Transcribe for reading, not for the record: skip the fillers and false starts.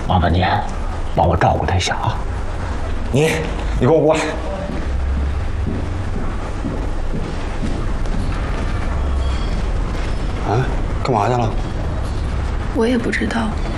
麻烦你帮我照顾他一下啊！ 你给我过来。啊，干嘛去了？ 我也不知道。